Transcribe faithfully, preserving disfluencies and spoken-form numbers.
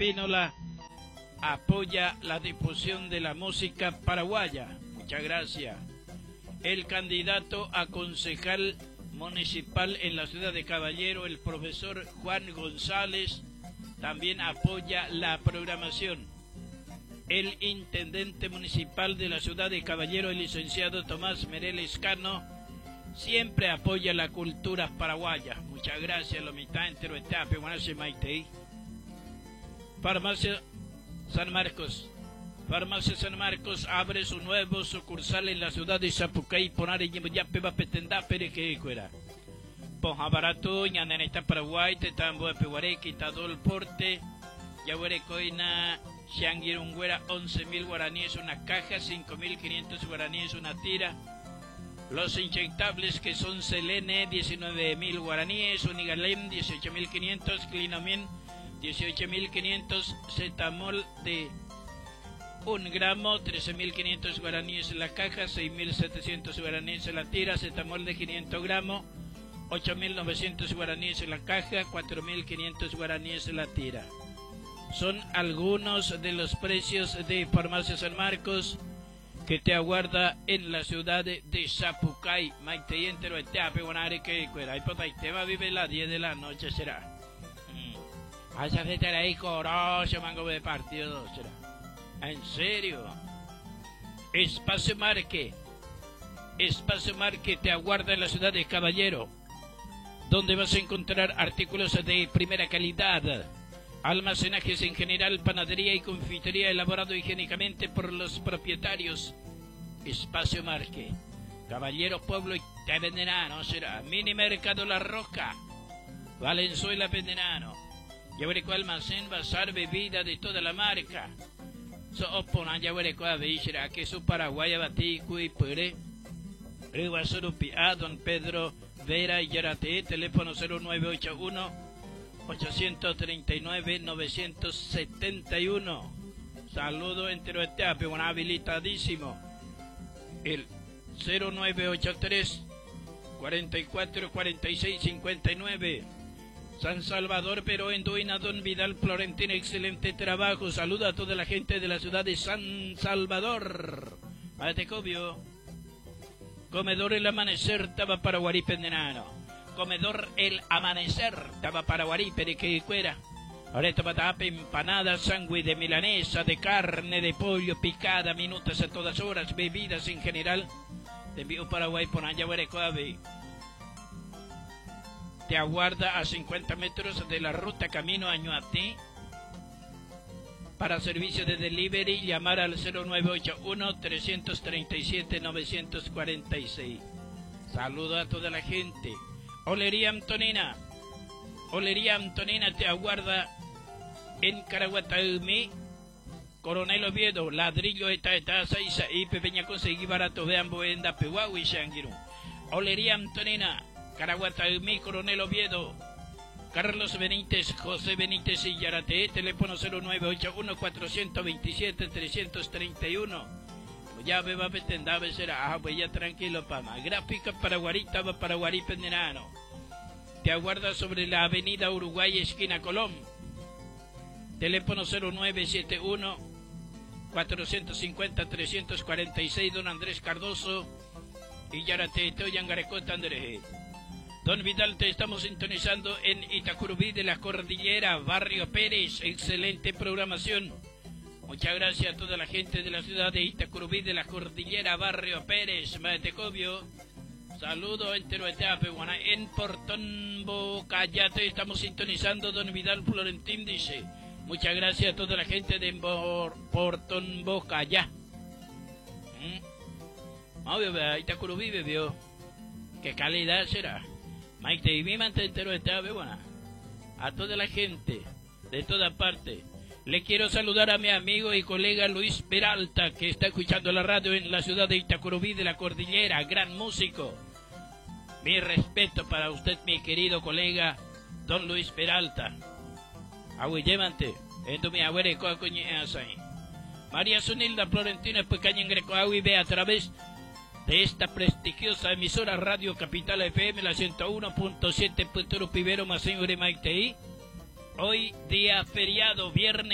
Espínola apoya la difusión de la música paraguaya. Muchas gracias. El candidato a concejal municipal en la ciudad de Caballero, el profesor Juan González, también apoya la programación. El intendente municipal de la ciudad de Caballero, el licenciado Tomás Mereles Cano, siempre apoya la cultura paraguaya. Muchas gracias, lo mitad entero está, Maite. Farmacia San Marcos. Farmacia San Marcos abre su nuevo sucursal en la ciudad de Zapucay, Ponare, Yape, Bapetendá, Perequecuera. Ponja barato, ñananeta Paraguay, Tetambo, Pehuareque, Tadol Porte, Yahuerecoina, Xiangirungüera, once mil guaraníes una caja, cinco mil quinientos guaraníes una tira. Los inyectables que son Selene, diecinueve mil guaraníes, Unigalem, dieciocho mil quinientos, Clinomin, dieciocho mil quinientos, Cetamol de un gramo, trece mil quinientos guaraníes en la caja, seis mil setecientos guaraníes en la tira, Cetamol de quinientos gramos, ocho mil novecientos guaraníes en la caja, cuatro mil quinientos guaraníes en la tira. Son algunos de los precios de Farmacia San Marcos que te aguarda en la ciudad de Zapucay. Maite y entero este apegonare que cuera. Y pues te va a vivir las diez de la noche será. Mm. A esa fecha ahí coroso mango de partido será. ¿En serio? Espacio Marque. Espacio Marque te aguarda en la ciudad de Caballero, donde vas a encontrar artículos de primera calidad, almacenajes en general, panadería y confitería elaborado higiénicamente por los propietarios. Espacio Marque. Caballero, Pueblo y Vendenano será. Mini Mercado La Roca, Valenzuela, Vendenano. Yahuereco Almacén, bazar, bebida de toda la marca. So oponan Yahuereco Avishra, queso paraguaya, batico y pere. Riguasurupi A, Don Pedro Vera y Yarate, teléfono cero nueve ocho uno, ocho tres nueve, nueve siete uno. Saludo entero este ape, habilitadísimo. El cero nueve ocho tres, cuarenta y cuatro, cuarenta y seis, cincuenta y nueve. San Salvador, pero en Duina, Don Vidal Florentín, excelente trabajo. Saluda a toda la gente de la ciudad de San Salvador. Atecobio. Comedor El Amanecer, Taba Paraguarí, Pendenano. Comedor El Amanecer, Taba Paraguarí, Perequecuera. Ahorita batapa, empanada, sándwich de milanesa, de carne, de pollo, picada, minutas a todas horas, bebidas en general. Te envío Paraguay por Ayahuarecoabe. Te aguarda a cincuenta metros de la ruta camino a Ñuatí. Para servicio de delivery, llamar al cero nueve ocho uno, tres tres siete, nueve cuatro seis. Saludo a toda la gente. Olería Antonina. Olería Antonina te aguarda en Caraguataumí. Coronel Oviedo, ladrillo esta esta seis y pepeña conseguí barato de Amboenda, Pehuahua y Shangiru. Olería Antonina, Caraguataumí, Coronel Oviedo. Carlos Benítez, José Benítez y Yarate, teléfono cero nueve ocho uno, cuatro dos siete, tres tres uno. Ya me va a pretender a será, ah, pues ya tranquilo, pama. Gráfica Paraguarita, va Paraguarí, Pendenano. Te aguarda sobre la avenida Uruguay, esquina Colón. Teléfono cero nueve siete uno, cuatro cinco cero, tres cuatro seis, Don Andrés Cardoso y Yarate, Toyangarecota, Andrés. Don Vidal, te estamos sintonizando en Itacurubí de la Cordillera, Barrio Pérez. Excelente programación. Muchas gracias a toda la gente de la ciudad de Itacurubí de la Cordillera, Barrio Pérez, Matecobio. Saludo entero etape, Guaná. En Portón Bocaya te estamos sintonizando, Don Vidal Florentín dice. Muchas gracias a toda la gente de Portón Bocaya. ¿Mm? Obvio, vea, Itacurubí bebió. ¿Qué calidad será? Maite y mi mante entero esta buena. A toda la gente de toda parte. Le quiero saludar a mi amigo y colega Luis Peralta, que está escuchando la radio en la ciudad de Itacurubí de la Cordillera, gran músico. Mi respeto para usted, mi querido colega Don Luis Peralta. Agüe, llévate. Ento mi abuela coa coñeas ahí. María Sunilda Florentina Pecaña en Greco Agüe ve a través de esta prestigiosa emisora Radio Capital F M, la ciento uno punto siete, Puturo Pivero, Maseño de Maitei. Hoy día feriado, viernes.